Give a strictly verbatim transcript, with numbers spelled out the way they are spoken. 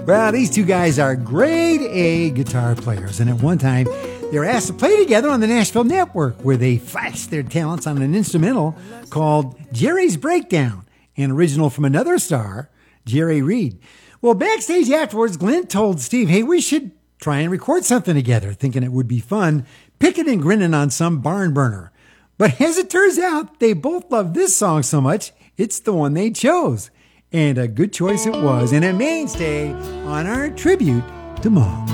Well, these two guys are grade A guitar players, and at one time they were asked to play together on the Nashville Network, where they flashed their talents on an instrumental called Jerry's Breakdown, an original from another star, Jerry Reed. Well, backstage afterwards, Glenn told Steve, hey, we should try and record something together, thinking it would be fun, picking and grinning on some barn burner. But as it turns out, they both love this song so much, it's the one they chose. And a good choice it was, and a mainstay on our tribute to Mom.